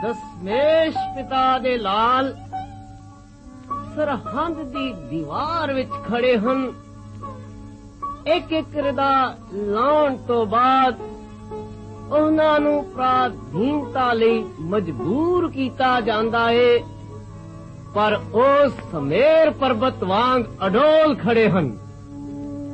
ਦਸਮੇਸ਼ ਪਿਤਾ ਦੇ ਲਾਲ ਸਰਹੰਦ ਦੀ ਦੀਵਾਰ ਵਿੱਚ ਖੜੇ ਹਨ। ਇੱਕ ਇੱਕ ਰਦਾ ਲਾਉਣ ਤੋਂ ਬਾਅਦ ਉਹਨਾਂ ਨੂੰ ਪ੍ਰਾਧੀਨਤਾ ਲਈ ਮਜਬੂਰ ਕੀਤਾ ਜਾਂਦਾ ਏ, ਪਰ ਉਹ ਸਮੇਰ ਪਰਬਤ ਵਾਂਗ ਅਡੋਲ ਖੜੇ ਹਨ।